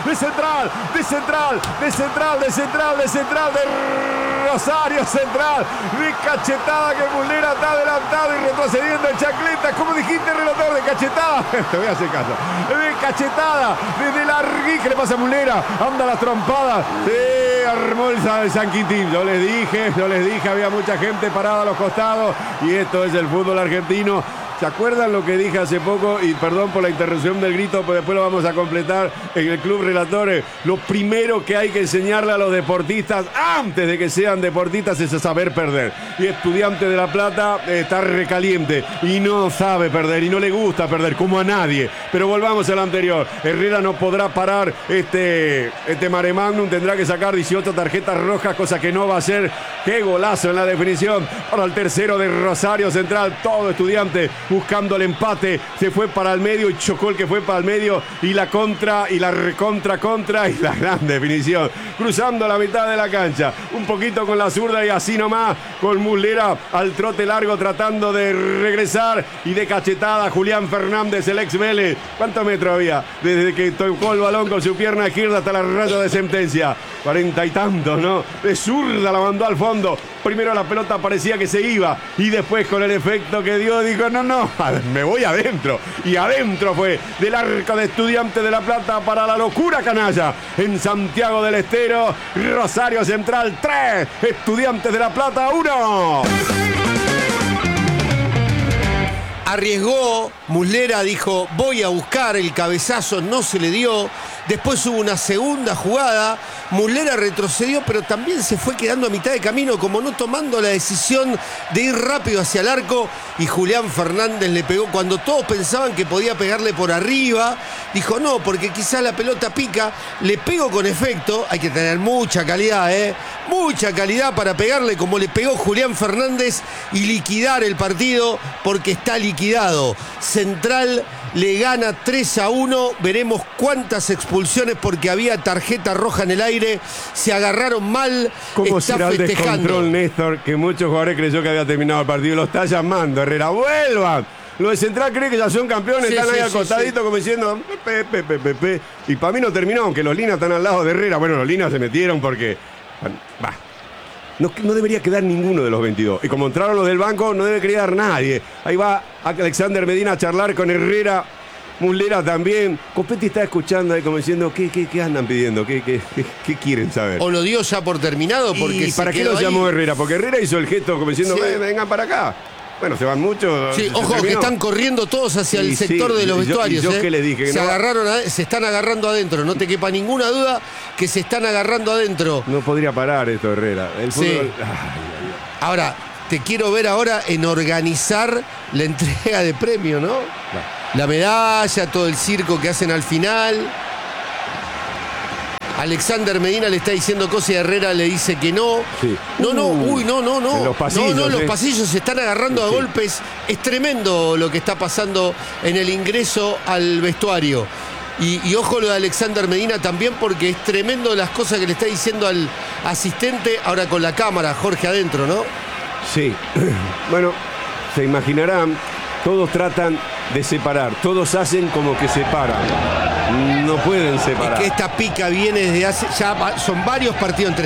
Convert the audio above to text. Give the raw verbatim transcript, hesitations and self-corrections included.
de Central, de Central, de Central, de Central, de Central, de Rosario Central, de cachetada que Muslera está adelantado y retrocediendo en chancleta. ¿Cómo dijiste, relator? De cachetada. Te voy a hacer caso. De cachetada, desde la arguí. ¿Qué le pasa a Muslera? Anda la trompada. Sí, armó el San Quintín. Yo les dije, yo les dije, había mucha gente parada a los costados y esto es el fútbol argentino. ¿Se acuerdan lo que dije hace poco? Y perdón por la interrupción del grito, pero después lo vamos a completar en el Club Relatores. Lo primero que hay que enseñarle a los deportistas, antes de que sean deportistas, es saber perder. Y Estudiante de La Plata está recaliente y no sabe perder y no le gusta perder, como a nadie. Pero volvamos al anterior. Herrera no podrá parar este, este mare magnum. Tendrá que sacar dieciocho tarjetas rojas, cosa que no va a hacer. ¡Qué golazo en la definición! Para el tercero de Rosario Central, todo Estudiante buscando el empate, se fue para el medio y chocó el que fue para el medio y la contra y la recontra contra y la gran definición, cruzando la mitad de la cancha, un poquito con la zurda y así nomás con Muslera al trote largo tratando de regresar y de cachetada Julián Fernández, el ex Vélez. ¿Cuántos metros había? Desde que tocó el balón con su pierna izquierda hasta la raya de sentencia, cuarenta y tantos, ¿no? De zurda la mandó al fondo. Primero la pelota parecía que se iba y después con el efecto que dio dijo no, no, me voy adentro. Y adentro fue del arco de Estudiantes de La Plata para la locura canalla. En Santiago del Estero, Rosario Central tres, Estudiantes de La Plata uno. Arriesgó, Muslera dijo voy a buscar, el cabezazo no se le dio. Después hubo una segunda jugada, Muslera retrocedió, pero también se fue quedando a mitad de camino, como no tomando la decisión de ir rápido hacia el arco, y Julián Fernández le pegó cuando todos pensaban que podía pegarle por arriba. Dijo no, porque quizá la pelota pica, le pego con efecto. Hay que tener mucha calidad, ¿eh? Mucha calidad para pegarle como le pegó Julián Fernández y liquidar el partido, porque está liquidado. Central le gana tres a uno, veremos cuántas expulsiones porque había tarjeta roja en el aire, se agarraron mal. ¿Cómo está será el festejando. descontrol, Néstor? Que muchos jugadores creyó que había terminado el partido, lo está llamando Herrera, vuelvan. Los de Central creen que ya son campeones, sí, están ahí sí, acostaditos sí, sí. como diciendo pe, pe, pe, pe, pe. Y para mí no terminó, aunque los Linas están al lado de Herrera. Bueno, los Linas se metieron porque bah, no, no debería quedar ninguno de los veintidós. Y como entraron los del banco, no debe quedar nadie. Ahí va Alexander Medina a charlar con Herrera. Muslera también. Copetti está escuchando ahí como diciendo, ¿qué, qué, qué andan pidiendo? ¿Qué, qué, qué, qué quieren saber? O lo dio ya por terminado porque ¿Y para qué lo llamó Herrera? Porque Herrera hizo el gesto como diciendo, sí. vengan para acá. Bueno, se van muchos. Sí, ojo terminó. Que están corriendo todos hacia sí, el sector sí. de los vestuarios. ¿Y yo, y yo ¿eh? qué le dije? Que se no... agarraron, a, se están agarrando adentro. No te quepa ninguna duda que se están agarrando adentro. No podría parar esto, Herrera. El fútbol... sí. Ay, ay, ay. Ahora, te quiero ver ahora en organizar la entrega de premio, ¿no? Claro. La medalla, todo el circo que hacen al final. Alexander Medina le está diciendo cosas y Herrera le dice que no. Sí. No, no, uy, no, no, no. En los pasillos, no, no, los ¿eh? pasillos se están agarrando sí, a golpes. Es tremendo lo que está pasando en el ingreso al vestuario. Y, y ojo lo de Alexander Medina también, porque es tremendo las cosas que le está diciendo al asistente, ahora con la cámara, Jorge adentro, ¿no? Sí. Bueno, se imaginarán, todos tratan de separar, todos hacen como que separan. No pueden separar. Es que esta pica viene desde hace, ya son varios partidos entre